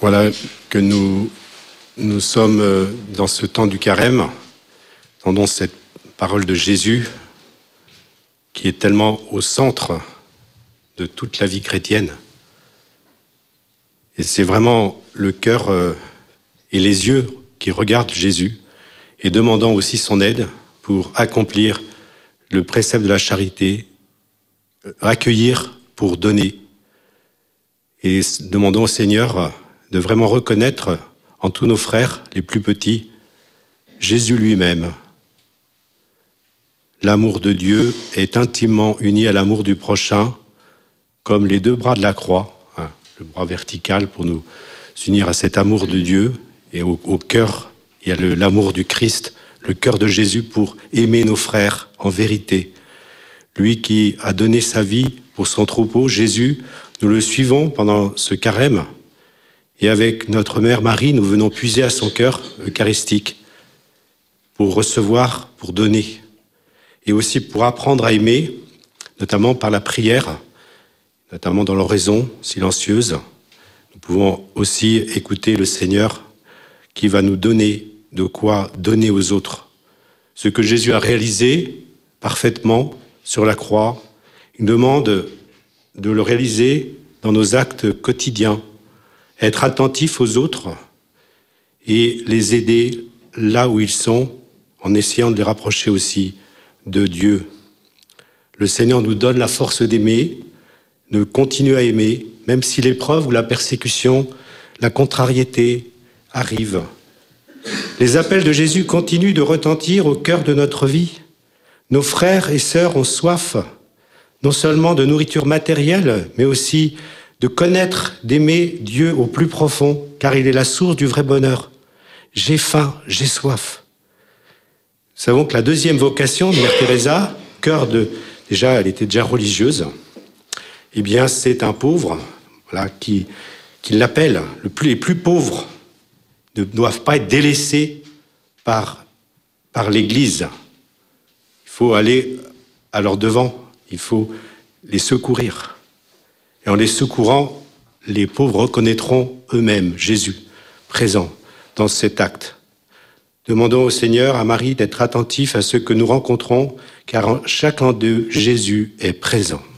Voilà que nous sommes dans ce temps du carême. Entendons cette parole de Jésus qui est tellement au centre de toute la vie chrétienne. Et c'est vraiment le cœur et les yeux qui regardent Jésus et demandant aussi son aide pour accomplir le précepte de la charité, accueillir pour donner. Et demandons au Seigneur de vraiment reconnaître en tous nos frères, les plus petits, Jésus lui-même. L'amour de Dieu est intimement uni à l'amour du prochain, comme les deux bras de la croix, le bras vertical pour nous unir à cet amour de Dieu, et au cœur, il y a l'amour du Christ, le cœur de Jésus pour aimer nos frères en vérité. Lui qui a donné sa vie pour son troupeau, Jésus, nous le suivons pendant ce carême, et avec notre mère Marie, nous venons puiser à son cœur eucharistique pour recevoir, pour donner, et aussi pour apprendre à aimer, notamment par la prière, notamment dans l'oraison silencieuse. Nous pouvons aussi écouter le Seigneur qui va nous donner de quoi donner aux autres. Ce que Jésus a réalisé parfaitement sur la croix, il demande de le réaliser dans nos actes quotidiens, être attentif aux autres et les aider là où ils sont, en essayant de les rapprocher aussi de Dieu. Le Seigneur nous donne la force d'aimer, de continuer à aimer, même si l'épreuve ou la persécution, la contrariété arrivent. Les appels de Jésus continuent de retentir au cœur de notre vie. Nos frères et sœurs ont soif, non seulement de nourriture matérielle, mais aussi de connaître, d'aimer Dieu au plus profond, car il est la source du vrai bonheur. J'ai faim, j'ai soif. Nous savons que la deuxième vocation de Mère Teresa, déjà, elle était déjà religieuse, eh bien, c'est un pauvre, voilà, qui l'appelle. Les plus pauvres ne doivent pas être délaissés par l'Église. Il faut aller à leur devant, il faut les secourir. Et en les secourant, les pauvres reconnaîtront eux-mêmes Jésus présent dans cet acte. Demandons au Seigneur, à Marie, d'être attentif à ce que nous rencontrons, car en chacun d'eux, Jésus est présent.